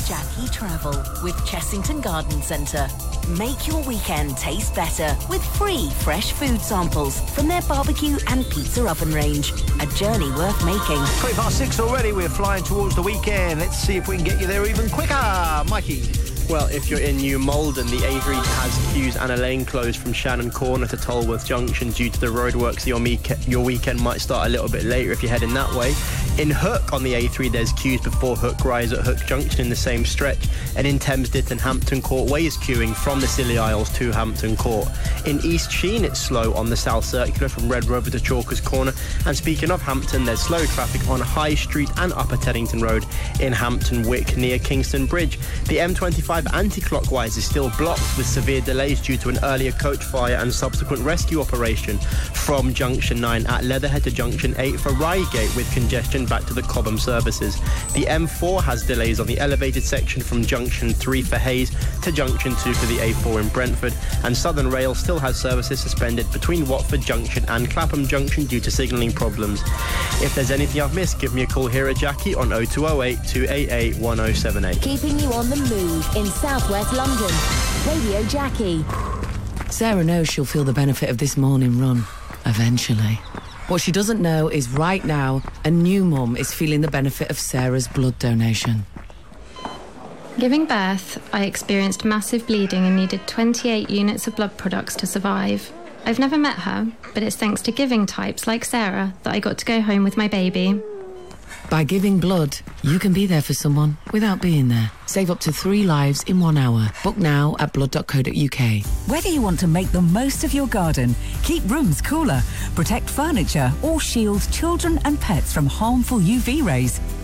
Jackie Travel with Chessington Garden Centre. Make your weekend taste better with free fresh food samples from their barbecue and pizza oven range. A journey worth making. 6:20 already, we're flying towards the weekend. Let's see if we can get you there even quicker. Mikey. Well, if you're in New Malden, the A3 has queues and a lane closed from Shannon Corner to Tolworth Junction due to the roadworks. Your weekend might start a little bit later if you're heading that way. In Hook on the A3, there's queues before Hook Rise at Hook Junction in the same stretch. And in Thames Ditton, Hampton Court Way is queuing from the Scilly Isles to Hampton Court. In East Sheen, it's slow on the South Circular from Red Rover to Chalkers Corner. And speaking of Hampton, there's slow traffic on High Street and Upper Teddington Road in Hampton Wick near Kingston Bridge. The M25 anti-clockwise is still blocked with severe delays due to an earlier coach fire and subsequent rescue operation from Junction 9 at Leatherhead to Junction 8 for Reigate with congestion back to the Cobham services. The M4 has delays on the elevated section from Junction 3 for Hayes to Junction 2 for the A4 in Brentford, and Southern Rail still has services suspended between Watford Junction and Clapham Junction due to signalling problems. If there's anything I've missed, give me a call here at Jackie on 0208 288 1078. Keeping you on the move in Southwest London. Radio Jackie. Sarah knows she'll feel the benefit of this morning run, eventually. What she doesn't know is right now, a new mum is feeling the benefit of Sarah's blood donation. Giving birth, I experienced massive bleeding and needed 28 units of blood products to survive. I've never met her, but it's thanks to giving types like Sarah that I got to go home with my baby. By giving blood, you can be there for someone without being there. Save up to 3 lives in 1 hour. Book now at blood.co.uk. Whether you want to make the most of your garden, keep rooms cooler, protect furniture, or shield children and pets from harmful UV rays,